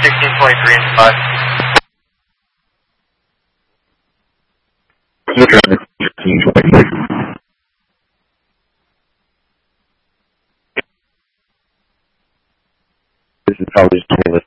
1623 and 5. Traffic 1623. This is College 20.